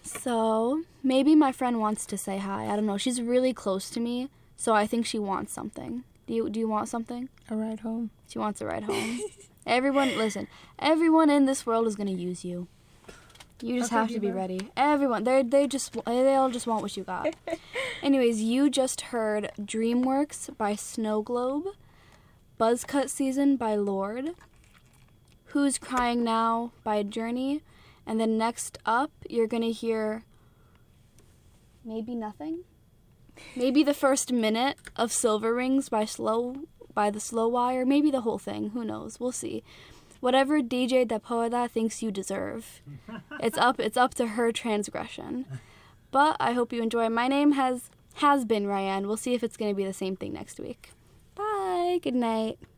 So, maybe my friend wants to say hi. I don't know. She's really close to me, so I think she wants something. Do you want something? A ride home. She wants a ride home. Listen, everyone in this world is going to use you. You just have to be ready. Everyone, they all just want what you got. Anyways, you just heard DreamWorks by Snow Globe, Buzzcut Season by Lorde, Who's Crying Now by Journey, and then next up, you're going to hear Maybe Nothing? Maybe the first minute of Silver Rings by the Slow Wire, maybe the whole thing, who knows, we'll see. Whatever DJ Dapoeda thinks you deserve. It's up to her transgression. But I hope you enjoy. My name has been Ryan. We'll see if it's going to be the same thing next week. Bye. Good night.